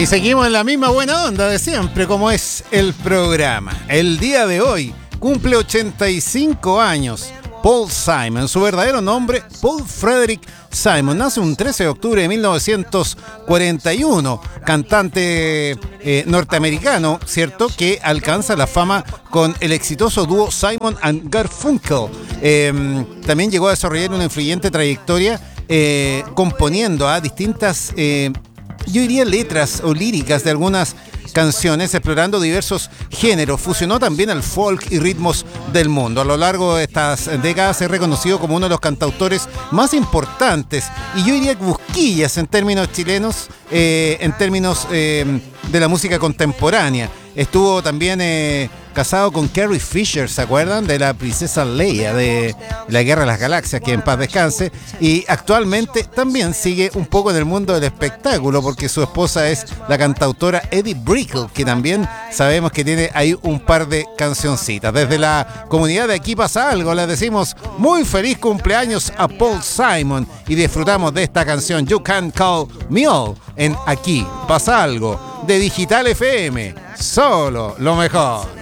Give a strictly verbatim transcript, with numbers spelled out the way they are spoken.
Y seguimos en la misma buena onda de siempre, como es el programa. El día de hoy cumple ochenta y cinco años Paul Simon. Su verdadero nombre, Paul Frederick Simon. Nace un trece de octubre de mil novecientos cuarenta y uno. Cantante eh, norteamericano, ¿cierto? Que alcanza la fama con el exitoso dúo Simon and Garfunkel. Eh, también llegó a desarrollar una influyente trayectoria eh, componiendo a distintas... Eh, yo diría letras o líricas de algunas canciones, explorando diversos géneros. Fusionó también el folk y ritmos del mundo. A lo largo de estas décadas es reconocido como uno de los cantautores más importantes, y yo diría busquillas en términos chilenos, eh, en términos eh, de la música contemporánea. Estuvo también eh, casado con Carrie Fisher, ¿se acuerdan? De la princesa Leia de la Guerra de las Galaxias, que en paz descanse. Y actualmente también sigue un poco en el mundo del espectáculo, porque su esposa es la cantautora Eddie Brickell, que también sabemos que tiene ahí un par de cancioncitas. Desde la comunidad de Aquí Pasa Algo les decimos muy feliz cumpleaños a Paul Simon y disfrutamos de esta canción You Can Call Me All en Aquí Pasa Algo de Digital F M. Solo lo mejor.